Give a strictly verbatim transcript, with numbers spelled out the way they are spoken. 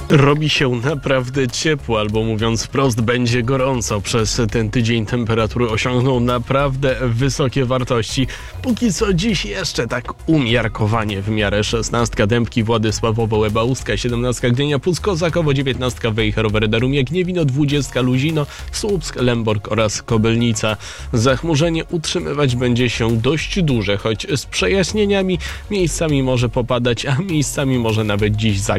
Robi się naprawdę ciepło, albo mówiąc wprost, będzie gorąco. Przez ten tydzień temperatury osiągną naprawdę wysokie wartości. Póki co dziś jeszcze tak umiarkowanie w miarę. szesnastka Dębki, Władysławowo, Łeba, Ustka, siedemnastka Gdynia, Puck, Kozakowo, dziewiętnastka Wejherowe, Darumie, Gniewino, dwudziestka Luzino, Słupsk, Lęborg oraz Kobylnica. Zachmurzenie utrzymywać będzie się dość duże, choć z przejaśnieniami miejscami może popadać, a miejscami może nawet dziś zagrać.